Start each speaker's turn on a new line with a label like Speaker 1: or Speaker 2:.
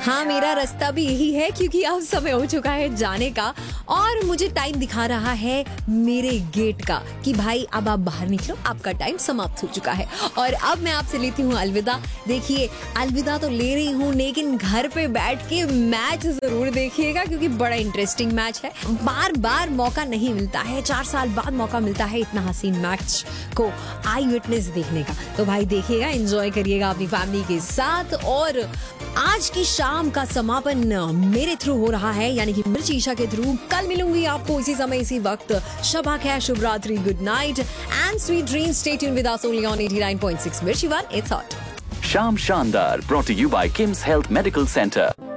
Speaker 1: हाँ, मेरा रास्ता भी यही है क्योंकि अब समय हो चुका है जाने का और मुझे टाइम दिखा रहा है मेरे गेट का कि भाई अब आप बाहर निकलो, आपका टाइम समाप्त हो चुका है। और अब मैं आपसे लेती हूँ अलविदा। देखिए, अलविदा तो ले रही हूँ लेकिन घर पे बैठ के मैच जरूर देखिएगा क्योंकि बड़ा इंटरेस्टिंग मैच है। बार बार मौका नहीं मिलता है, 4 साल बाद मौका मिलता है इतना हसीन मैच को आई विटनेस देखने का। तो भाई देखिएगा, एंजॉय करिएगा अपनी फैमिली के साथ। और आज की शाम का समापन मेरे थ्रू हो रहा है, यानी कि मिर्ची ईशा के थ्रू। कल मिलूंगी आपको इसी समय इसी वक्त। शबा खैर, शुभ रात्रि, good night and sweet dreams. Stay tuned with us only on 89.6 मिर्ची one, it's hot.
Speaker 2: Sham Shandar, brought to you by Kim's Health Medical Center.